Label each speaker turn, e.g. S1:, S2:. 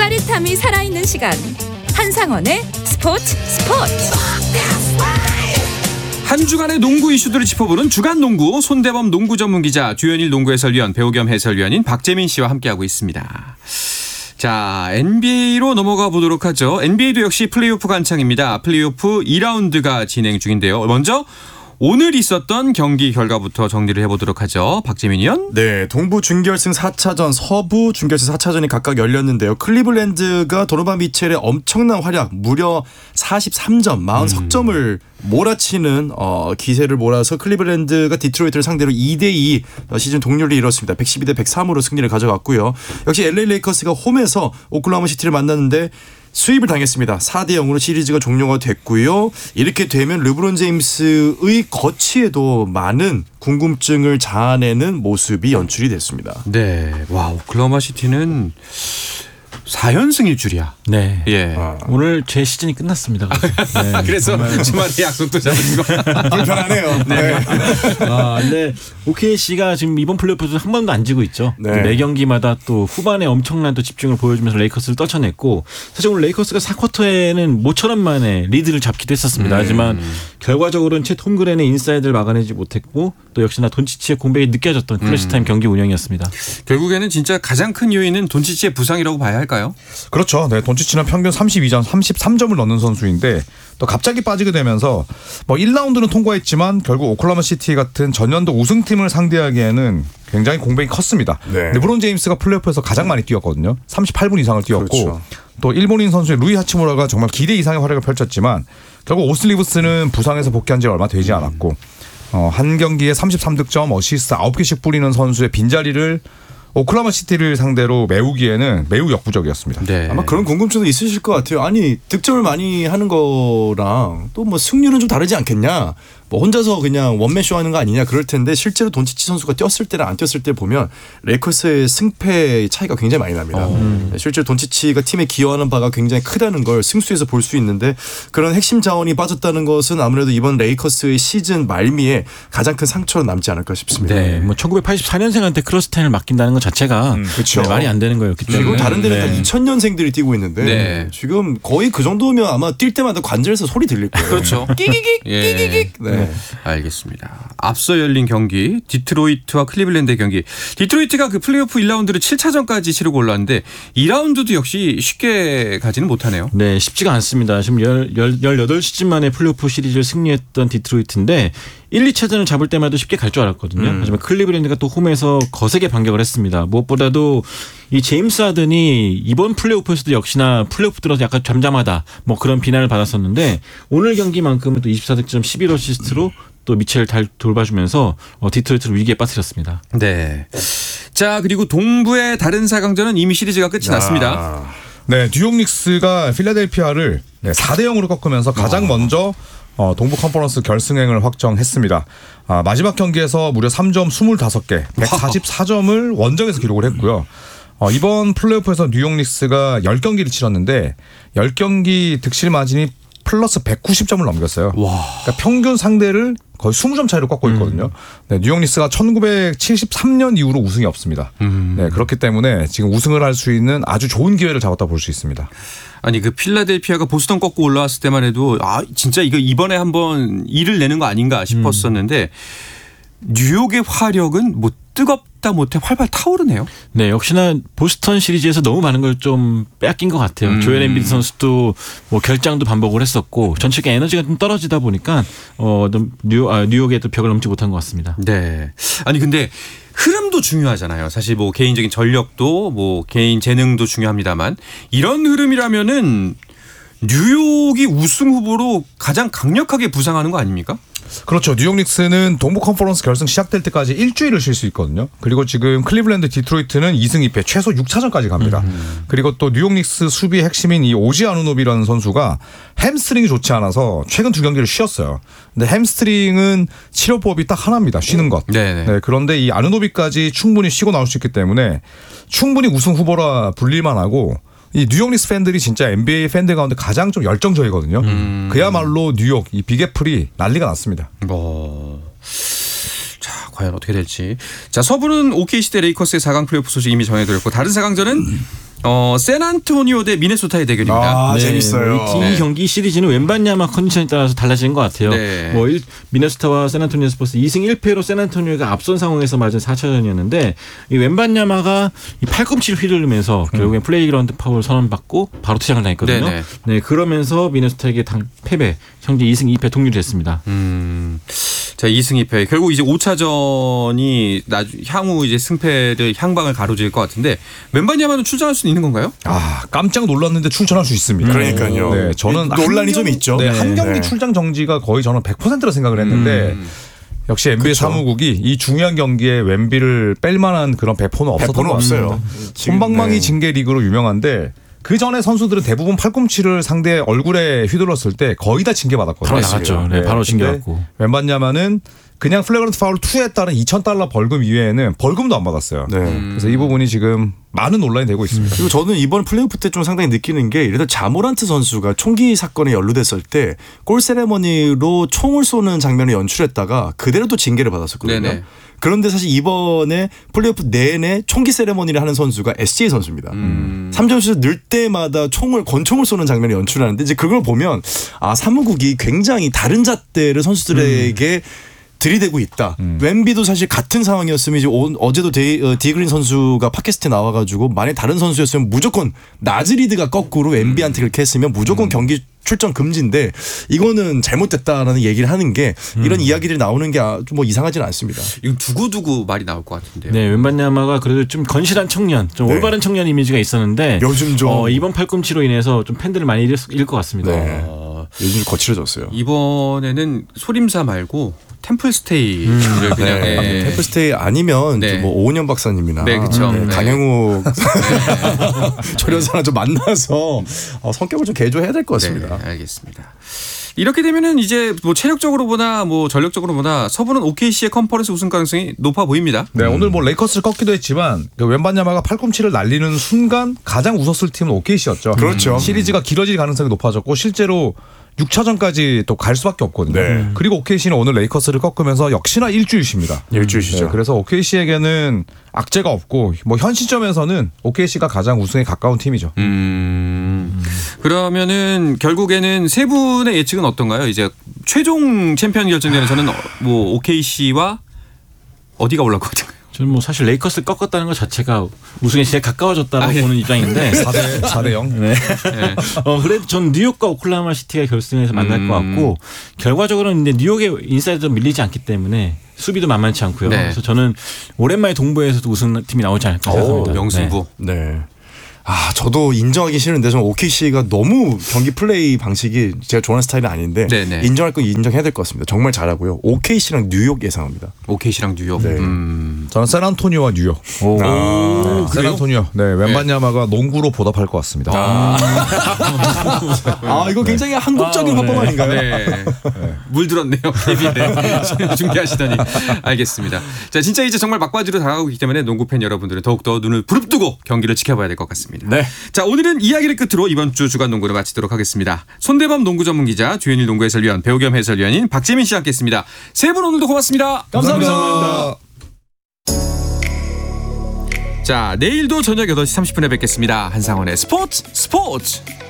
S1: 짜릿함이 살아있는 시간. 한상원의 스포츠.
S2: 한 주간의 농구 이슈들을 짚어보는 주간 농구, 손대범 농구 전문 기자, 주현일 농구 해설위원, 배우 겸 해설위원인 박재민 씨와 함께하고 있습니다. 자, NBA로 넘어가 보도록 하죠. NBA도 역시 플레이오프가 한창입니다. 플레이오프 2라운드가 진행 중인데요. 먼저 오늘 있었던 경기 결과부터 정리를 해보도록 하죠. 박재민 위원.
S3: 네, 동부 준결승 4차전, 서부 준결승 4차전이 각각 열렸는데요. 클리블랜드가 도노반 미첼의 엄청난 활약, 무려 43점, 40석점을 몰아치는 기세를 몰아서 클리블랜드가 디트로이트를 상대로 2대2 시즌 동률을 이뤘습니다. 112대 103으로 승리를 가져갔고요. 역시 LA 레이커스가 홈에서 오클라호마 시티를 만났는데 수입을 당했습니다. 4대 0으로 시리즈가 종료가 됐고요. 이렇게 되면 르브론 제임스의 거취에도 많은 궁금증을 자아내는 모습이 연출이 됐습니다.
S2: 네, 와, 오클라호마 시티는 4연승일 줄이야.
S4: 네.
S2: 예.
S4: 오늘 제 시즌이 끝났습니다. 네,
S2: 그래서 주말에 약속도 잡으시고
S3: 불편하네요. 네.
S4: 근데 OKC가 지금 이번 플레이오프에서 한 번도 안 지고 있죠.
S3: 네.
S4: 매 경기마다 또 후반에 엄청난 또 집중을 보여주면서 레이커스를 떨쳐냈고, 사실 오늘 레이커스가 4쿼터에는 모처럼 만에 리드를 잡기도 했었습니다. 하지만 결과적으로는 챗 홈그랜의 인사이드를 막아내지 못했고, 또 역시나 돈치치의 공백이 느껴졌던 클래시 타임 경기 운영이었습니다.
S2: 결국에는 진짜 가장 큰 요인은 돈치치의 부상이라고 봐야 할까요?
S5: 그렇죠. 네, 돈치치는 평균 32점, 33점을 넣는 선수인데 또 갑자기 빠지게 되면서 1라운드는 통과했지만 결국 오클라호마 시티 같은 전년도 우승팀을 상대하기에는 굉장히 공백이 컸습니다.
S3: 네.
S5: 르브론 제임스가 플레이오프에서 가장 많이 뛰었거든요. 38분 이상을 뛰었고
S3: 그렇죠.
S5: 또 일본인 선수의 루이 하치무라가 정말 기대 이상의 활약을 펼쳤지만 결국 오슬리브스는 부상에서 복귀한 지 얼마 되지 않았고 한 경기에 33득점, 어시스트 9개씩 뿌리는 선수의 빈자리를 오클라호마 시티를 상대로 메우기에는 매우 역부족이었습니다.
S2: 네.
S3: 아마 그런 궁금증도 있으실 것 같아요. 아니, 득점을 많이 하는 거랑 또 승률은 좀 다르지 않겠냐? 혼자서 그냥 원맨쇼 하는 거 아니냐 그럴 텐데, 실제로 돈치치 선수가 뛰었을 때랑 안 뛰었을 때 보면 레이커스의 승패 차이가 굉장히 많이 납니다. 실제로 돈치치가 팀에 기여하는 바가 굉장히 크다는 걸 승수에서 볼 수 있는데, 그런 핵심 자원이 빠졌다는 것은 아무래도 이번 레이커스의 시즌 말미에 가장 큰 상처로 남지 않을까 싶습니다.
S4: 네, 1984년생한테 크로스타인을 맡긴다는 것 자체가
S3: 그렇죠.
S4: 말이 안 되는 거였기 때문에.
S3: 지금 다른 데는 다
S4: 네.
S3: 2000년생들이 뛰고 있는데
S2: 네.
S3: 지금 거의 그 정도면 아마 뛸 때마다 관절에서 소리 들릴 거예요.
S2: 그렇죠.
S3: 끼기기
S2: 예.
S3: 끼기기. 네.
S2: 알겠습니다. 앞서 열린 경기, 디트로이트와 클리블랜드의 경기. 디트로이트가 그 플레이오프 1라운드를 7차전까지 치르고 올라왔는데 2라운드도 역시 쉽게 가지는 못하네요.
S4: 네, 쉽지가 않습니다. 지금 18시즌 만에 플레이오프 시리즈를 승리했던 디트로이트인데 1, 2차전을 잡을 때마다 쉽게 갈 줄 알았거든요. 하지만 클리블랜드가 또 홈에서 거세게 반격을 했습니다. 무엇보다도 이 제임스 하든이 이번 플레이오프에서도 역시나 플레이오프 들어서 약간 잠잠하다 그런 비난을 받았었는데, 오늘 경기만큼은 또 24득점 11어시스트로 또 미첼을 돌봐주면서 디트로이트를 위기에 빠뜨렸습니다.
S2: 네. 자, 그리고 동부의 다른 4강전은 이미 시리즈가 끝이 났습니다.
S5: 네, 뉴욕 닉스가 필라델피아를 4대 0으로 꺾으면서 가장 먼저 동부 컨퍼런스 결승행을 확정했습니다. 마지막 경기에서 무려 3점 25개, 144점을 원정에서 기록을 했고요. 이번 플레이오프에서 뉴욕 닉스가 10경기를 치렀는데 10경기 득실 마진이 플러스 190점을 넘겼어요. 그러니까 평균 상대를 거의 20점 차이로 꺾고 있거든요. 네, 뉴욕 닉스가 1973년 이후로 우승이 없습니다. 네, 그렇기 때문에 지금 우승을 할 수 있는 아주 좋은 기회를 잡았다 볼 수 있습니다.
S2: 아니, 그 필라델피아가 보스턴 꺾고 올라왔을 때만 해도 진짜 이거 이번에 한번 일을 내는 거 아닌가 싶었었는데 뉴욕의 화력은 뜨겁다 못해 활발 타오르네요.
S4: 네, 역시나 보스턴 시리즈에서 너무 많은 걸 좀 뺏긴 것 같아요. 조엘 엠비드 선수도 결장도 반복을 했었고 전체적인 에너지가 좀 떨어지다 보니까 뉴욕의 또 벽을 넘지 못한 것 같습니다.
S2: 네. 아니 근데 흐름도 중요하잖아요. 사실 개인적인 전력도 개인 재능도 중요합니다만 이런 흐름이라면은 뉴욕이 우승 후보로 가장 강력하게 부상하는 거 아닙니까?
S5: 그렇죠. 뉴욕 닉스는 동부 컨퍼런스 결승 시작될 때까지 일주일을 쉴 수 있거든요. 그리고 지금 클리블랜드 디트로이트는 2승 2패 최소 6차전까지 갑니다. 그리고 또 뉴욕 닉스 수비의 핵심인 이 오지 아누노비라는 선수가 햄스트링이 좋지 않아서 최근 2경기를 쉬었어요. 근데 햄스트링은 치료법이 딱 하나입니다. 쉬는 것.
S2: 네네.
S5: 네, 그런데 이 아누노비까지 충분히 쉬고 나올 수 있기 때문에 충분히 우승 후보라 불릴만 하고 이 뉴욕 닉스 팬들이 진짜 NBA 팬들 가운데 가장 좀 열정적이거든요. 그야말로 뉴욕 이 빅애플이 난리가 났습니다.
S2: 자, 과연 어떻게 될지. 자, 서부는 OKC 대 레이커스의 4강 플레이오프 소식 이미 전해드렸고 다른 4강전은 샌안토니오 대 미네소타의 대결입니다.
S3: 아, 재밌어요.
S4: 이 경기 시리즈는 왼반야마 컨디션에 따라서 달라지는 것 같아요.
S2: 네.
S4: 미네소타와 샌안토니오 스퍼스 2승 1패로 샌안토니오가 앞선 상황에서 맞은 4차전이었는데 이 왼반야마가 이 팔꿈치를 휘두르면서 결국엔 플레이그라운드 파울 선언받고 바로 퇴장을 당했거든요.
S2: 네네.
S4: 네, 그러면서 미네소타에게 패배, 현재 2승 2패 동률이 됐습니다.
S2: 자, 2승 2패. 결국 이제 5차전이 향후 이제 승패를 향방을 가로질 것 같은데 웬반야마는 출전할 수 있는 건가요?
S5: 아, 깜짝 놀랐는데 출전할 수 있습니다.
S3: 그러니까요.
S5: 네, 저는
S3: 논란이 좀 있죠.
S5: 네, 한 경기
S3: 네.
S5: 출장 정지가 거의 저는 100%라 생각을 했는데 역시 NBA
S3: 그쵸.
S5: 사무국이 이 중요한 경기에 웬비를 뺄 만한 그런 배포는 없었던
S3: 배포는
S5: 것 같습니다.
S3: 없어요.
S5: 손방망이
S3: 네.
S5: 징계 리그로 유명한데 그 전에 선수들은 대부분 팔꿈치를 상대 얼굴에 휘둘렀을 때 거의 다 징계 받았거든요.
S4: 바로 나갔죠. 네, 바로 징계받고.
S5: 웬반야마는 그냥 플래그런트 파울 2에 따른 $2,000 벌금 이외에는 벌금도 안 받았어요.
S3: 네.
S5: 그래서 이 부분이 지금 많은 논란이 되고 있습니다.
S3: 그리고 저는 이번 플레이오프 때 좀 상당히 느끼는 게 예를 들어 자모란트 선수가 총기 사건에 연루됐을 때 골 세레머니로 총을 쏘는 장면을 연출했다가 그대로 또 징계를 받았었거든요.
S2: 네네.
S3: 그런데 사실 이번에 플레이오프 내내 총기 세레머니를 하는 선수가 SGA 선수입니다. 3점슛을 넣을 때마다 권총을 쏘는 장면을 연출하는데 이제 그걸 보면 아 사무국이 굉장히 다른 잣대를 선수들에게 들이대고 있다. 웬비도 사실 같은 상황이었으면 이제 어제도 디그린 선수가 팟캐스트에 나와가지고 만약 다른 선수였으면 무조건 나즈리드가 거꾸로 웬비한테 그렇게 했으면 무조건 경기 출전 금지인데 이거는 잘못됐다라는 얘기를 하는 게 이런 이야기들이 나오는 게 뭐 이상하지는 않습니다.
S2: 이거 두고두고 말이 나올 것 같은데요.
S4: 네, 웬반야마가 그래도 좀 건실한 청년, 좀
S3: 네.
S4: 올바른 청년 이미지가 있었는데
S3: 요즘 좀
S4: 이번 팔꿈치로 인해서 좀 팬들을 많이 잃을 것 같습니다.
S3: 네. 요즘 좀 거칠어졌어요.
S2: 이번에는 소림사 말고 템플스테이를 그냥
S3: 네. 템플스테이 아니면
S2: 네.
S3: 뭐 오은영 박사님이나
S2: 네, 그쵸. 네.
S3: 강영욱 조련사랑 좀 만나서 성격을 좀 개조해야 될 것 같습니다.
S2: 네, 알겠습니다. 이렇게 되면은 이제 뭐 체력적으로 보나 뭐 전력적으로 보나 서부는 OKC의 컨퍼런스 우승 가능성이 높아 보입니다.
S5: 네, 오늘 뭐 레이커스를 꺾기도 했지만 그 웬반야마가 팔꿈치를 날리는 순간 가장 웃었을 팀은 OKC였죠.
S3: 그렇죠.
S5: 시리즈가 길어질 가능성이 높아졌고 실제로 6차전까지 또 갈 수밖에 없거든요.
S3: 네.
S5: 그리고 OKC는 오늘 레이커스를 꺾으면서 역시나 일주일 쉽니다.
S3: 일주일이죠.
S5: 네, 그래서 OKC에게는 악재가 없고 뭐 현 시점에서는 OKC가 가장 우승에 가까운 팀이죠.
S2: 그러면은 결국에는 세 분의 예측은 어떤가요? 이제 최종 챔피언 결정전에서는 뭐 OKC와 어디가 올라올 것 같은가요?
S4: 저는 뭐 사실 레이커스를 꺾었다는 것 자체가 우승에 진짜 가까워졌다고
S2: 예.
S4: 보는 입장인데
S5: 4대 0.
S4: 네. 그래도 전 뉴욕과 오클라호마 시티가 결승에서 만날 것 같고 결과적으로는 이제 뉴욕의 인사이드도 밀리지 않기 때문에 수비도 만만치 않고요.
S2: 네.
S4: 그래서 저는 오랜만에 동부에서도 우승팀이 나오지 않을까 생각합니다.
S2: 명승부.
S3: 네. 저도 인정하기 싫은데 저는 OKC가 너무 경기 플레이 방식이 제가 좋아하는 스타일은 아닌데
S2: 네네.
S3: 인정할 건 인정해야 될 것 같습니다. 정말 잘하고 OKC랑 뉴욕 예상합니다.
S2: OKC랑 뉴욕.
S3: 네.
S5: 저는 샌안토니오와 뉴욕.
S4: 오.
S5: 네, 샌안토니오. 네, 웬반야마가 농구로 보답할 것 같습니다.
S3: 이거 굉장히 한국적인 화법 아닌가요?
S2: 네. 물들었네요. KBL 중계하시더니. 알겠습니다. 자, 진짜 이제 정말 막바지로 다가오고 있기 때문에 농구팬 여러분들은 더욱더 눈을 부릅뜨고 경기를 지켜봐야 될 것 같습니다.
S3: 네.
S2: 자, 오늘은 이야기를 끝으로 이번 주 주간 농구를 마치도록 하겠습니다. 손대범 농구 전문 기자, 주현일 농구 해설위원, 배우 겸 해설위원인 박재민 씨와 함께했습니다. 세 분 오늘도 고맙습니다.
S3: 감사합니다.
S2: 자, 내일도 저녁 8시 30분에 뵙겠습니다. 한상원의 스포츠.